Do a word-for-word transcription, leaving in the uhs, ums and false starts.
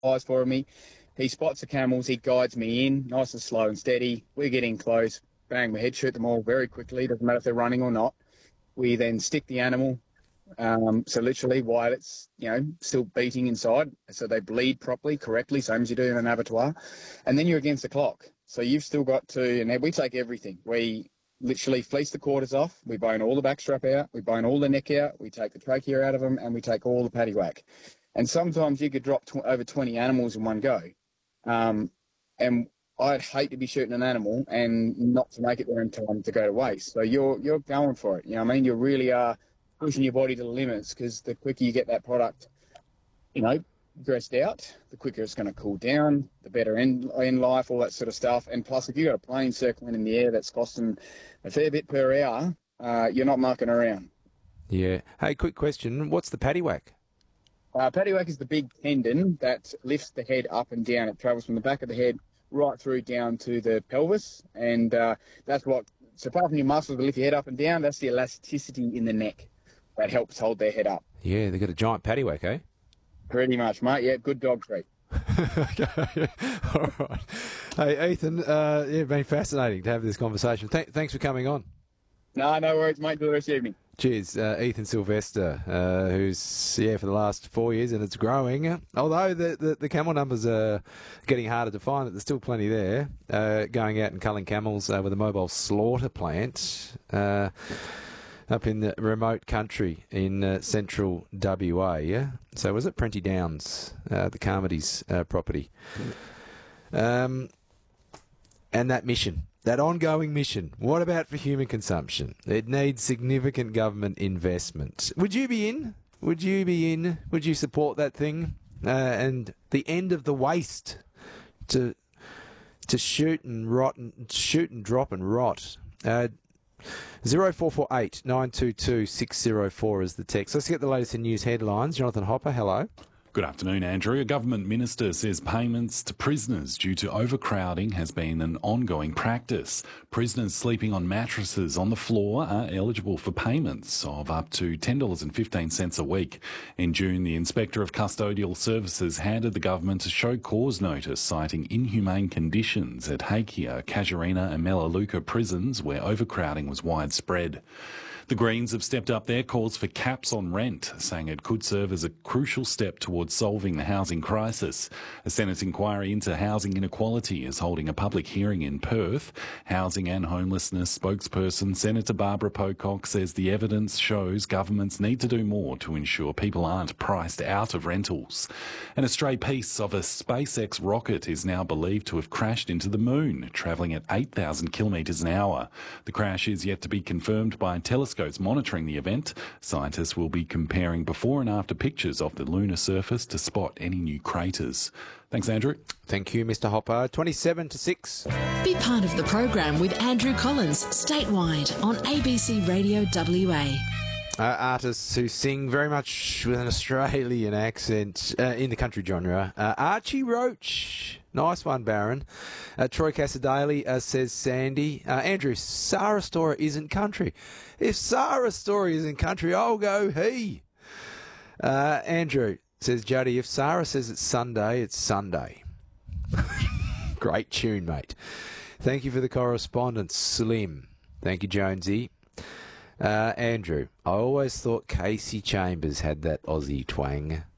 eyes for me. He spots the camels. He guides me in, nice and slow and steady. We get in close. Bang, we head shoot them all very quickly. Doesn't matter if they're running or not. We then stick the animal. Um, so literally while it's, you know, still beating inside, so they bleed properly, correctly, same as you do in an abattoir. And then you're against the clock. So you've still got to, and we take everything. We literally fleece the quarters off. We bone all the backstrap out. We bone all the neck out. We take the trachea out of them, and we take all the paddywhack. And sometimes you could drop tw- over twenty animals in one go. Um, and I'd hate to be shooting an animal and not to make it there in time to go to waste. So you're you're going for it. You know what I mean? You really are pushing your body to the limits, because the quicker you get that product, you know, dressed out, the quicker it's going to cool down, the better in, in life, all that sort of stuff. And plus, if you've got a plane circling in the air that's costing a fair bit per hour, uh, you're not mucking around. Yeah. Hey, quick question. What's the paddywhack? Uh, paddywhack is the big tendon that lifts the head up and down. It travels from the back of the head right through down to the pelvis. And uh, that's what, so apart from your muscles that lift your head up and down, that's the elasticity in the neck that helps hold their head up. Yeah, they've got a giant paddywhack, eh? Pretty much, mate. Yeah, good dog treat. Okay. All right. Hey, Ethan, uh, yeah, been fascinating to have this conversation. Th- thanks for coming on. No, no worries, mate. Enjoy the rest of the evening. Cheers. Uh, Ethan Sylvester, uh, who's, yeah, for the last four years, and it's growing. Although the, the, the camel numbers are getting harder to find, there's still plenty there. Uh, going out and culling camels uh, with a mobile slaughter plant uh, up in the remote country in uh, central W A, yeah? So was it Prenty Downs, uh, the Carmody's uh, property? Um, and that mission. That ongoing mission, what about for human consumption? It needs significant government investment. Would you be in? Would you be in? Would you support that thing? Uh, and the end of the waste to to shoot and rot and shoot and drop and rot. Uh, zero four four eight nine two two six zero four is the text. Let's get the latest in news headlines. Jonathan Hopper, hello. Good afternoon, Andrew. A government minister says payments to prisoners due to overcrowding has been an ongoing practice. Prisoners sleeping on mattresses on the floor are eligible for payments of up to ten dollars and fifteen cents a week. In June, the Inspector of Custodial Services handed the government a show cause notice citing inhumane conditions at Hakea, Casuarina and Melaleuca prisons where overcrowding was widespread. The Greens have stepped up their calls for caps on rent, saying it could serve as a crucial step towards solving the housing crisis. A Senate inquiry into housing inequality is holding a public hearing in Perth. Housing and homelessness spokesperson Senator Barbara Pocock says the evidence shows governments need to do more to ensure people aren't priced out of rentals. And a stray piece of a SpaceX rocket is now believed to have crashed into the moon, travelling at eight thousand kilometres an hour. The crash is yet to be confirmed by telescopes monitoring the event. Scientists will be comparing before and after pictures of the lunar surface to spot any new craters. Thanks, Andrew. Thank you, Mister Hopper. twenty-seven to six. Be part of the program with Andrew Collins, statewide on A B C Radio W A. Uh, artists who sing very much with an Australian accent uh, in the country genre. Uh, Archie Roach. Nice one, Baron. Uh, Troy Casadale uh, says Sandy. Uh, Andrew, Sarah Story isn't country. If Sarah Story isn't country, I'll go he. Uh, Andrew says Juddy, if Sarah says it's Sunday, it's Sunday. Great tune, mate. Thank you for the correspondence, Slim. Thank you, Jonesy. Uh, Andrew, I always thought Casey Chambers had that Aussie twang.